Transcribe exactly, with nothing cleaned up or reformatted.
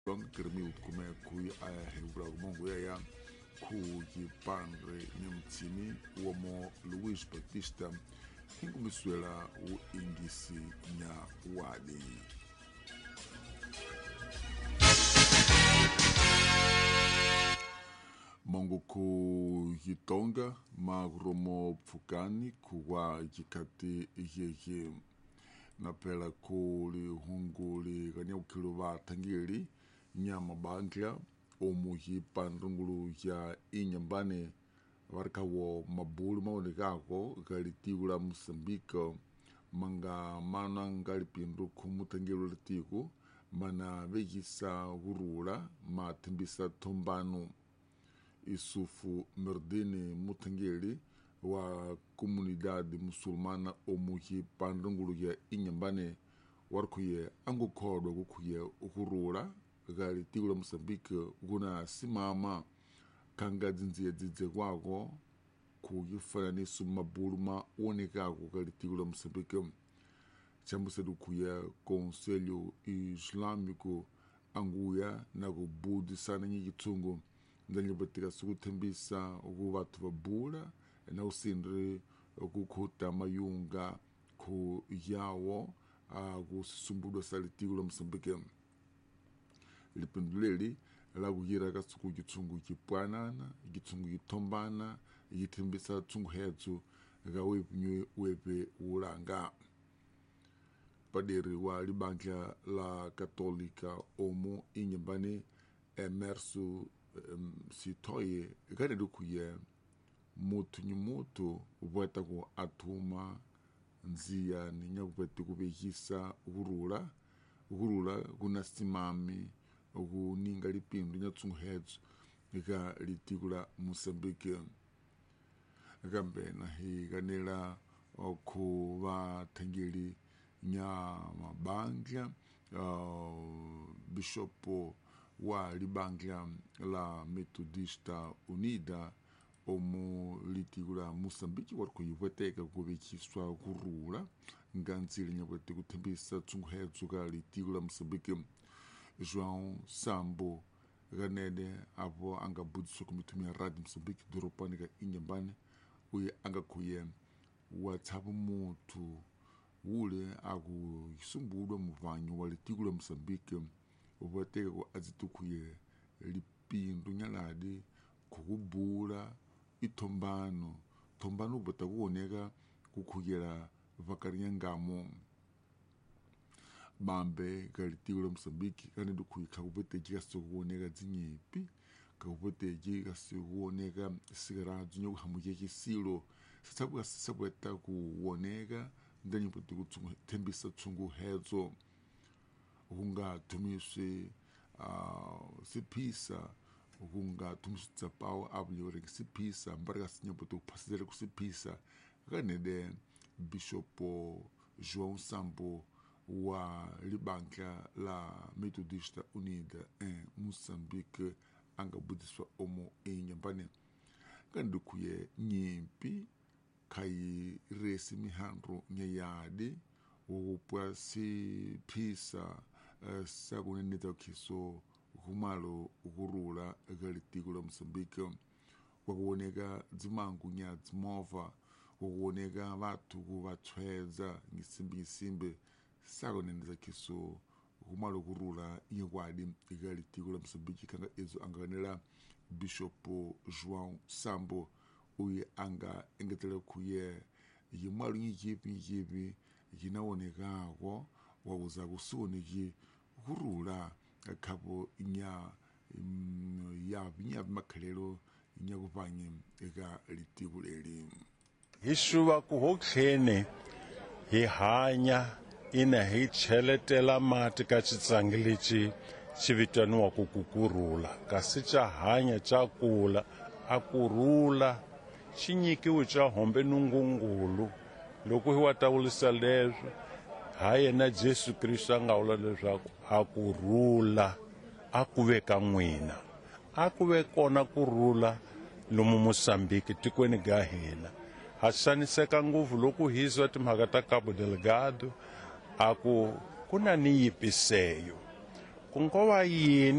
Long termil come cui a hebra mongo ya ku ki pandre nyamtini uomo Luis Batista hingumiswela u ingisi nya wadi mongo ku yitonga magromo pfukani kuwa jikati yeye na pela kuli hunguli kanya ukilova tangiri nyama bangla omuhi pandrungulu ya inyambane warka wo mabulu maonekako galitiula Mosambika manga mana ngalipindu kumutangiro litiku mana vejisa hurula matimbisa tombano isufu merdini mutangiri wa comunidade musulmana omuhi pandrungulu ya inyambane warkuye angu kodo kukuye hurula gari tigula Mosambika guna simama kanga zinzia zinzia wako kuyifana nisu mabuluma onekako gari tigula Mosambika chambusedu kuya Conselho Islâmico anguya na kubudi sana nyiki tungo ndanye batika suku tembisa uku watu wabula na usindri ukukuta mayunga ku yawo kusisumbudo sali tigula Mosambika lipinduleli la kuyira kasuku gitsungu gipwanana gitsungu gitombana gitimbisa tsungu hetsu ga wepnywe wepe ulanga paderi wa libangla la katolika omo inyambane emersu um, sitoye gane dukuye mutu nyumutu ubweta ku atuma nzia ninya kubeti kubehisa uhurula uhurula kuna simami ugu ninga lipindu nyatsungu hetsu nika litigula Mosambike gambe na hi ganela oku wa tangiri nya mabangla uh, bishopo wa libangla la Metodista Unida omu litigula Mosambike warko yubweteka kubekiswa kurula nganzili nyabwete kutembisa tsungu hetsu ka litigula Mosambike João Sambo ganede apo anga budso kumitumia radio Mosambike doropani ka inyambane uye anga kuye watsabu mutu ule agu yisumbudwa muvanyu walitigula Mosambike ubwateka ku azitukuye lipindu nyaladi kukubula itombano tombano ubwata kuoneka kukuyela vakarinya ngamo bambe galitigula Mosambike kane dukuyi kakubete jigaso kuoneka zinyipi kakubete jigaso kuoneka sigarazu nyo hamuye kisilo sasabu sasabu eta kuoneka ndani puti kutembisa tsungu hezo hunga tumise uh, sipisa hunga tumise tsapao abliore sipisa mbarga sinya puti kupasizele kusipisa kane de bishopo João Sambo wa libangla la Metodista Unida en Mosambike anga budiswa omo inyambane kandukuye nyimpi kai resi mihandro nyayade wopwa si pisa uh, sagune neta kiso humalo uhurula galitigula Mosambike wakuoneka zimangu nya zimova wakuoneka watu kuvatweza ngisimbi ngisimbe sagone neta kiso humalo kurula inyawadi galitigula Mosambike kanga ezo anganela bishopo João Sambo uye anga engetele kuye yimalu nyijipi nyijipi yinaonekako wawuza kusioneki hurula kabo inya um, yabi nyabi makalelo inya kupanye eka litiguleli hishuva kuhokhene hi hanya ina hi cheletela mati ka chitsangi lexi xi vitaniwaku ku kurula kasi cha hanya cha kula a kurula xi nyikiwe cha hombe nungungulu loko hi wa tawulisa leswi ha yena Jesu Kristu a nga vula leswaku a kurula a ku ve ka n'wina a ku ve kona kurula lomu Mosambike tikweni ga hina ha xaniseka ngopfu loko hizwa timhaka ta Cabo Delgado a ku kuna ni yipiseyo ku ngo va yini